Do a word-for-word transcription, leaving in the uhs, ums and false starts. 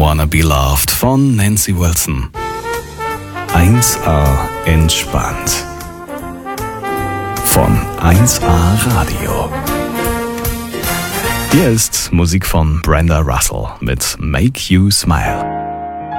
Wanna Be Loved von Nancy Wilson. eins A entspannt. Von eins A Radio. Hier ist Musik von Brenda Russell mit Make You Smile.